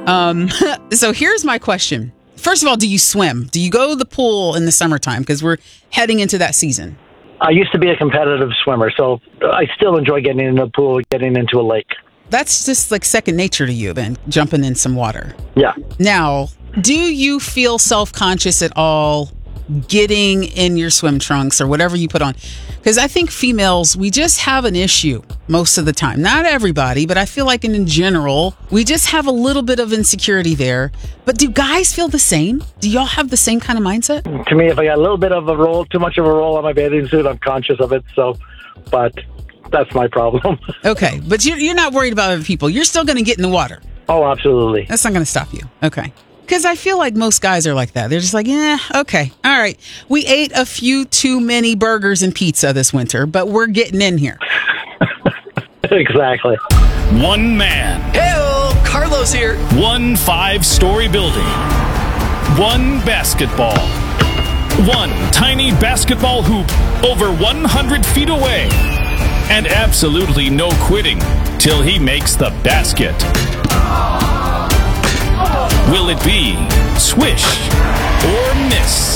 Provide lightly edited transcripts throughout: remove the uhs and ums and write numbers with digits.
So here's my question. First of all, do you swim? Do you go to the pool in the summertime? Because we're heading into that season. I used to be a competitive swimmer, so I still enjoy getting in the pool, getting into a lake. That's just like second nature to you then, jumping in some water. Yeah. Now, do you feel self-conscious at all getting in your swim trunks or whatever you put on? Because I think females, we just have an issue most of the time. Not everybody, but I feel like in general, we just have a little bit of insecurity there. But do guys feel the same? Do y'all have the same kind of mindset? To me, if I got a little bit of a roll, too much of a roll on my bathing suit, I'm conscious of it. But that's my problem. Okay, but you're not worried about other people. You're still going to get in the water. Oh, absolutely. That's not going to stop you. Okay. Because I feel like most guys are like that. They're just like, yeah, okay. All right. We ate a few too many burgers and pizza this winter, but we're getting in here. Exactly. One man. Hey-o, Carlos here. One 5-story building. One basketball. One tiny basketball hoop over 100 feet away. And absolutely no quitting till he makes the basket. Will it be swish or miss?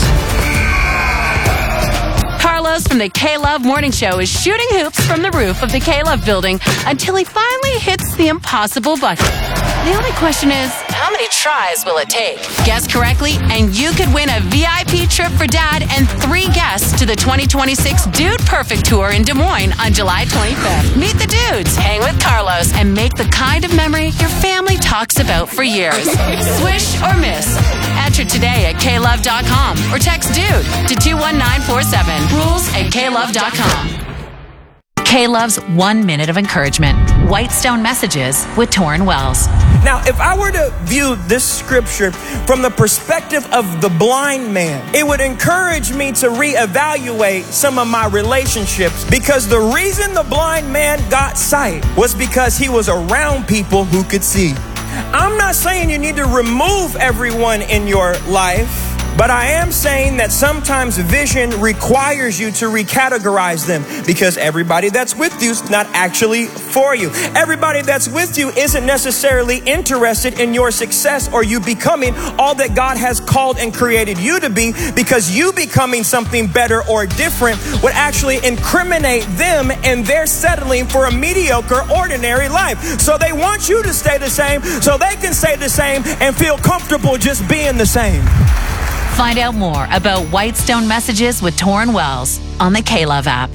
Carlos from the K-Love Morning Show is shooting hoops from the roof of the K-Love building until he finally hits the impossible bucket. The only question is, how many tries will it take? Guess correctly, and you could win a VIP trip for Dad and 3 guests to the 2026 Dude Perfect Tour in Des Moines on July 25th. Meet the dudes, hang with Carlos, and make the kind of memory your family talks about for years. Swish or miss? Enter today at klove.com or text DUDE to 21947. Rules at klove.com. K-Love's 1 minute of encouragement. Whitestone Messages with Torrin Wells. Now, if I were to view this scripture from the perspective of the blind man, it would encourage me to reevaluate some of my relationships, because the reason the blind man got sight was because he was around people who could see. I'm not saying you need to remove everyone in your life, but I am saying that sometimes vision requires you to recategorize them, because everybody that's with you is not actually for you. Everybody that's with you isn't necessarily interested in your success or you becoming all that God has called and created you to be, because you becoming something better or different would actually incriminate them, and they're settling for a mediocre, ordinary life. So they want you to stay the same so they can stay the same and feel comfortable just being the same. Find out more about Whitestone Messages with Torrin Wells on the K-Love app.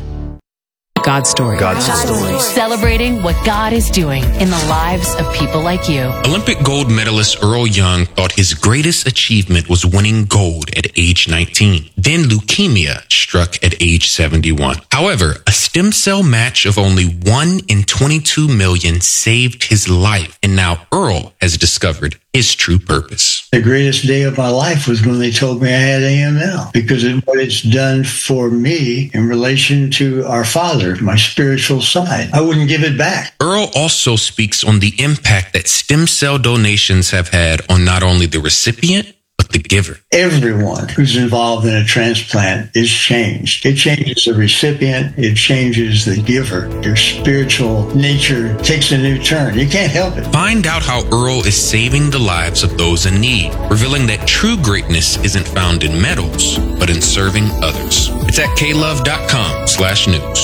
God story. God's story. Celebrating what God is doing in the lives of people like you. Olympic gold medalist Earl Young thought his greatest achievement was winning gold at age 19. Then leukemia struck at age 71. However, a stem cell match of only 1 in 22 million saved his life. And now Earl has discovered his true purpose. The greatest day of my life was when they told me I had AML, because of what it's done for me in relation to our Father, my spiritual side. I wouldn't give it back. Earl also speaks on the impact that stem cell donations have had on not only the recipient, but the giver. Everyone who's involved in a transplant is changed. It changes the recipient. It changes the giver. Your spiritual nature takes a new turn. You can't help it. Find out how Earl is saving the lives of those in need, revealing that true greatness isn't found in medals, but in serving others. It's at klove.com/news.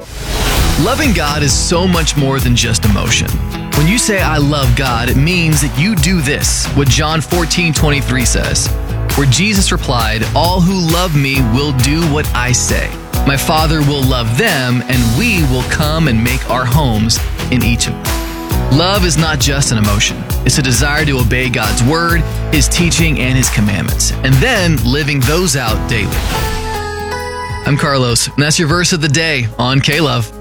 Loving God is so much more than just emotion. When you say, I love God, it means that you do this, what John 14:23 says, where Jesus replied, all who love me will do what I say. My Father will love them, and we will come and make our homes in each of them. Love is not just an emotion. It's a desire to obey God's word, his teaching, and his commandments, and then living those out daily. I'm Carlos, and that's your verse of the day on K-Love.